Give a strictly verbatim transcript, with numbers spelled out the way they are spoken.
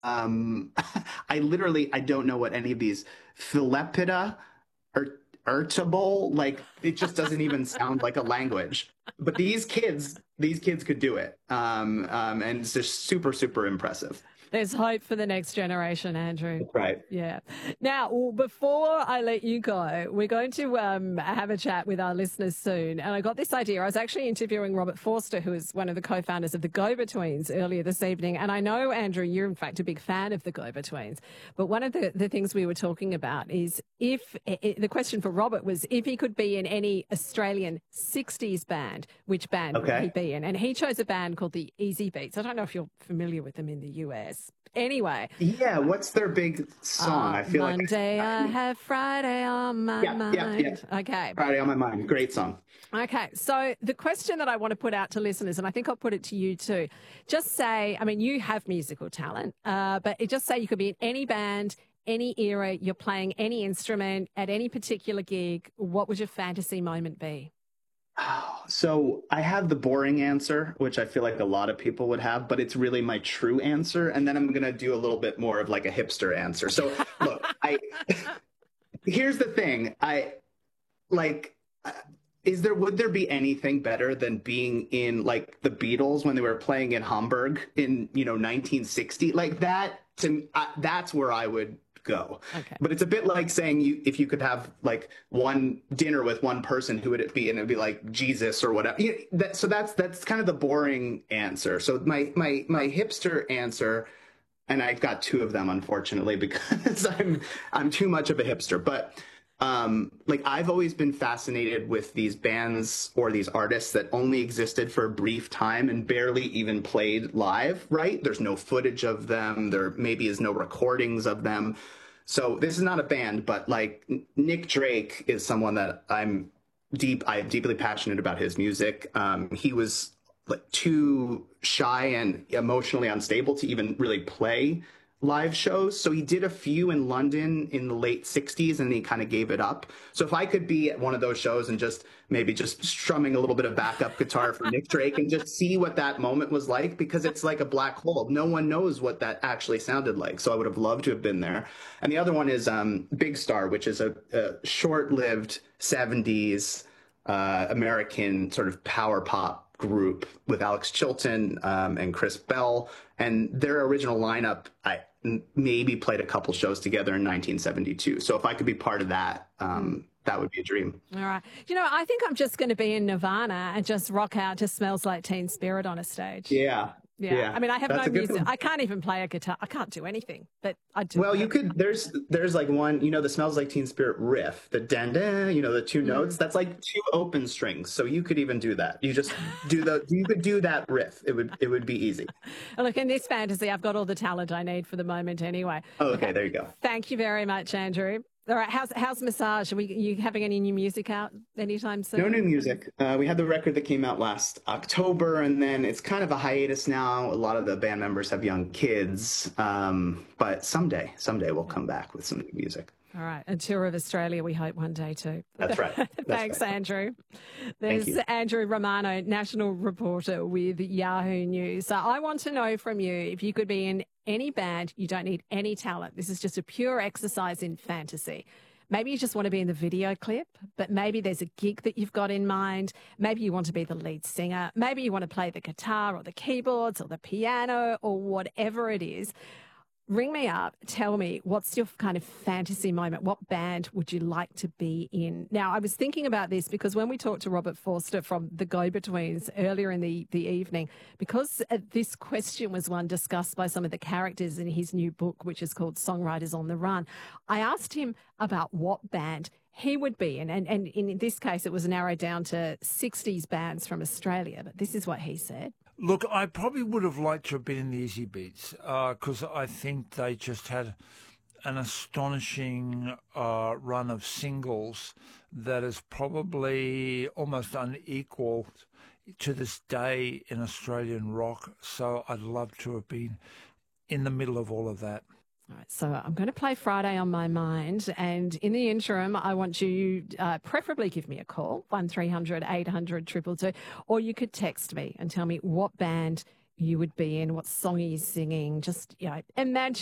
Um, I literally I don't know what any of these Philipida or Irritable, like it just doesn't even sound like a language. But these kids, these kids could do it. Um, um, and it's just super, super impressive. There's hope for the next generation, Andrew. Right. Yeah. Now, well, before I let you go, we're going to um, have a chat with our listeners soon. And I got this idea. I was actually interviewing Robert Forster, who is one of the co-founders of the Go-Betweens, earlier this evening. And I know, Andrew, you're in fact a big fan of the Go-Betweens. But one of the, the things we were talking about is if it, the question for Robert was if he could be in any Australian sixties band, which band Okay. would he be in? And he chose a band called the Easy Beats. I don't know if you're familiar with them in the U S. Anyway. Yeah, what's their big song? Uh, I feel Monday like I, I have Friday on my yeah, mind. yeah, yeah. Okay. Friday on My Mind. Great song. Okay. So the question that I want to put out to listeners, and I think I'll put it to you too, just say, I mean, you have musical talent, uh, but it just say you could be in any band, any era, you're playing any instrument at any particular gig. What would your fantasy moment be? Oh, so I have the boring answer, which I feel like a lot of people would have, but it's really my true answer. And then I'm going to do a little bit more of like a hipster answer. So look, I, here's the thing. I like, uh, is there, would there be anything better than being in like the Beatles when they were playing in Hamburg in, you know, nineteen sixty like that? To uh, that's where I would go. Okay. But it's a bit like saying you if you could have like one dinner with one person, who would it be? And it'd be like Jesus or whatever. You know, that, so that's that's kind of the boring answer. So my my my hipster answer, and I've got two of them unfortunately because I'm I'm too much of a hipster. But um, like I've always been fascinated with these bands or these artists that only existed for a brief time and barely even played live, right? There's no footage of them. There maybe is no recordings of them. So this is not a band, but like Nick Drake is someone that I'm deep, I'm deeply passionate about his music. Um, he was like too shy and emotionally unstable to even really play live shows. So he did a few in London in the late sixties and he kind of gave it up. So if I could be at one of those shows and just maybe just strumming a little bit of backup guitar for Nick Drake and just see what that moment was like, because it's like a black hole. No one knows what that actually sounded like. So I would have loved to have been there. And the other one is um, Big Star, which is a, a short-lived seventies uh, American sort of power pop group with Alex Chilton um, and Chris Bell. And their original lineup, I maybe played a couple shows together in nineteen seventy-two. So if I could be part of that, um, that would be a dream. All right. You know, I think I'm just going to be in Nirvana and just rock out to Smells Like Teen Spirit on a stage. Yeah. Yeah. Yeah. I mean, I have That's no a good music. one. I can't even play a guitar. I can't do anything, but I do. Well, you could, there's, there's like one, you know, the Smells Like Teen Spirit riff, the dan dan, you know, the two notes, that's like two open strings. So you could even do that. You just do the, you could do that riff. It would, it would be easy. Look, in this fantasy, I've got all the talent I need for the moment anyway. Oh, okay. There you go. Thank you very much, Andrew. All right. How's, how's Massage? Are we, you having any new music out anytime soon? No new music. Uh, we had the record that came out last October, and then it's kind of a hiatus now. A lot of the band members have young kids, um, but someday, someday we'll come back with some new music. All right. A tour of Australia, we hope one day too. That's right. That's Thanks, right. Andrew. There's Thank you. Andrew Romano, national reporter with Yahoo News. So I want to know from you if you could be in any band, you don't need any talent. This is just a pure exercise in fantasy. Maybe you just want to be in the video clip, but maybe there's a gig that you've got in mind. Maybe you want to be the lead singer. Maybe you want to play the guitar or the keyboards or the piano or whatever it is. Ring me up. Tell me, what's your kind of fantasy moment? What band would you like to be in? Now, I was thinking about this because when we talked to Robert Forster from the Go-Betweens earlier in the, the evening, because uh, this question was one discussed by some of the characters in his new book, which is called Songwriters on the Run, I asked him about what band he would be in. And, and in this case, it was narrowed down to sixties bands from Australia. But this is what he said. Look, I probably would have liked to have been in the Easy Beats because I think they just had an astonishing uh, run of singles that is probably almost unequaled to this day in Australian rock. So I'd love to have been in the middle of all of that. All right, so I'm going to play Friday on My Mind, and in the interim, I want you uh, preferably give me a call, one three hundred eight hundred two two two, or you could text me and tell me what band you would be in, what song are you singing? Just, you know, imagine.